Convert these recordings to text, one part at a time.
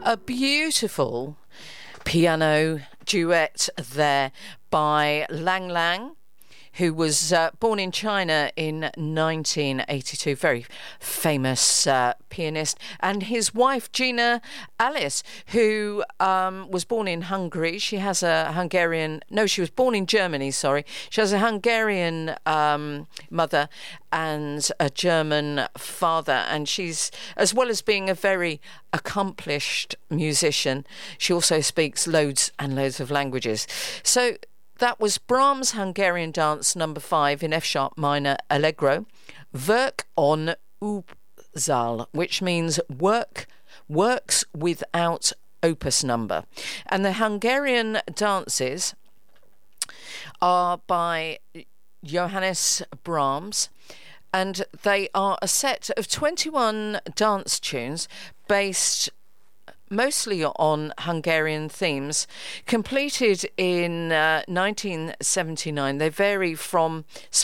A beautiful piano duet there by Lang Lang, who was born in China in 1982, very famous pianist, and his wife Gina Alice, who was born in Hungary. She has a she was born in Germany, sorry. She has a Hungarian mother and a German father, and she's, as well as being a very accomplished musician, she also speaks loads and loads of languages. So that was Brahms' Hungarian Dance number 5 in F sharp minor allegro, Werk on Upsal, which means works without opus number. And the Hungarian dances are by Johannes Brahms, and they are a set of 21 dance tunes based mostly on Hungarian themes, completed in 1879. They vary from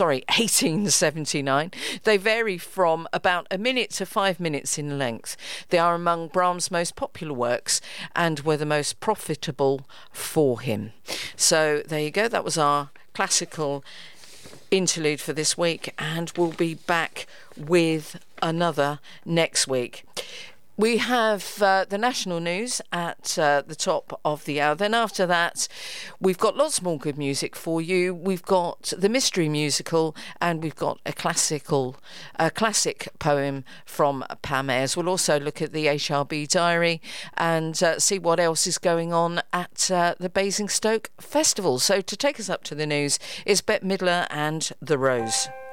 about a minute to 5 minutes in length. They are among Brahms' most popular works and were the most profitable for him. So there you go. That was our classical interlude for this week, and we'll be back with another next week. We have the national news at the top of the hour. Then after that, we've got lots more good music for you. We've got the mystery musical, and we've got a classic poem from Pam Ayres. We'll also look at the HRB diary and see what else is going on at the Basingstoke Festival. So to take us up to the news is Bette Midler and The Rose.